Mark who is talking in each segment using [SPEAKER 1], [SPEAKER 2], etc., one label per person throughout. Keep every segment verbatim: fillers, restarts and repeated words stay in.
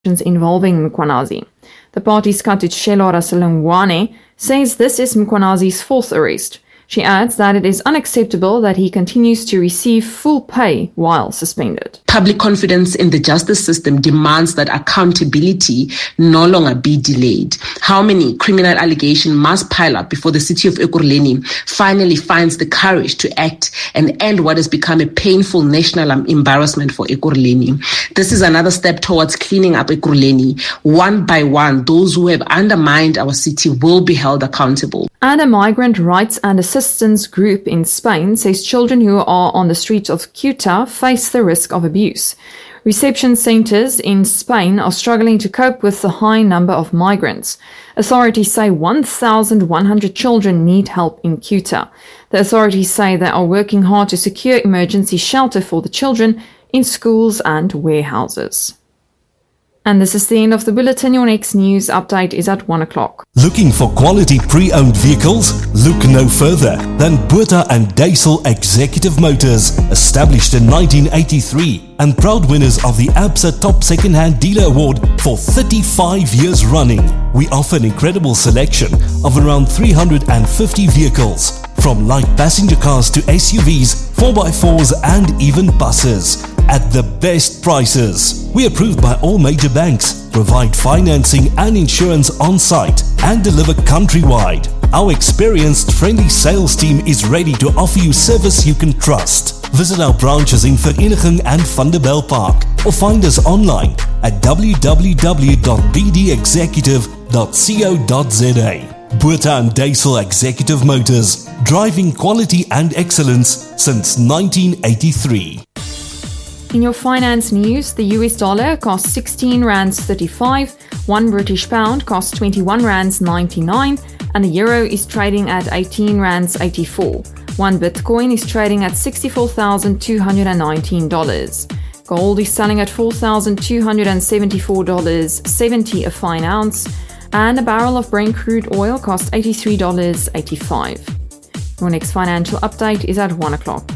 [SPEAKER 1] involving Mkhwanazi. The party's Katutshelo Raselengwane says this is Mkhwanazi's fourth arrest. She adds that it is unacceptable that he continues to receive full pay while suspended.
[SPEAKER 2] Public confidence in the justice system demands that accountability no longer be delayed. How many criminal allegations must pile up before the city of Ekurhuleni finally finds the courage to act and end what has become a painful national embarrassment for Ekurhuleni? This is another step towards cleaning up Ekurhuleni. One by one, those who have undermined our city will be held accountable.
[SPEAKER 1] And a migrant rights and assistance group in Spain says children who are on the streets of Ceuta face the risk of abuse. Reception centers in Spain are struggling to cope with the high number of migrants. Authorities say one thousand one hundred children need help in Ceuta. The authorities say they are working hard to secure emergency shelter for the children in schools and warehouses. And this is the end of the bulletin. Your next news update is at one o'clock.
[SPEAKER 3] Looking for quality pre-owned vehicles? Look no further than Botha and Duisel Executive Motors, established in nineteen eighty-three and proud winners of the ABSA Top Second-Hand Dealer Award for thirty-five years running. We offer an incredible selection of around three hundred fifty vehicles, from light passenger cars to S U Vs, four by fours and even buses, at the best prices. We are approved by all major banks, provide financing and insurance on site, and deliver countrywide. Our experienced, friendly sales team is ready to offer you service you can trust. Visit our branches in Vereniging and Vanderbijlpark, or find us online at w w w dot b d executive dot co dot z a. Botha and Duisel Executive Motors, driving quality and excellence since nineteen eighty-three.
[SPEAKER 1] In your finance news, the U S dollar costs sixteen rands thirty-five, one British pound costs twenty-one rands ninety-nine, and the euro is trading at eighteen rands eighty-four. One Bitcoin is trading at sixty-four thousand two hundred nineteen dollars. Gold is selling at four thousand two hundred seventy-four dollars and seventy cents a fine ounce, and a barrel of Brent crude oil costs eighty-three dollars and eighty-five cents. Your next financial update is at one o'clock.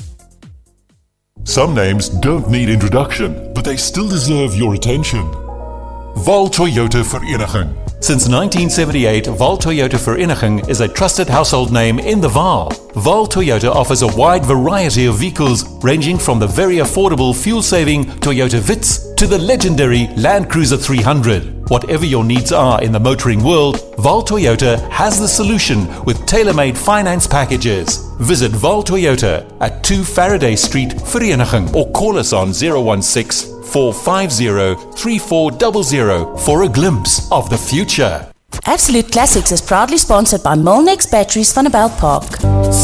[SPEAKER 4] Some names don't need introduction, but they still deserve your attention. Vaal Toyota Vereniging.
[SPEAKER 5] Since nineteen seventy-eight, Vaal Toyota Vereniging is a trusted household name in the Vaal. Vaal Toyota offers a wide variety of vehicles, ranging from the very affordable fuel-saving Toyota Vitz to the legendary Land Cruiser three hundred. Whatever your needs are in the motoring world, Vaal Toyota has the solution with tailor-made finance packages. Visit Vaal Toyota at two Faraday Street, Vereniging, or call us on zero one six, four five zero, three four zero zero for a glimpse of the future.
[SPEAKER 6] Absolute Classics is proudly sponsored by Molnex Batteries Vanderbijlpark.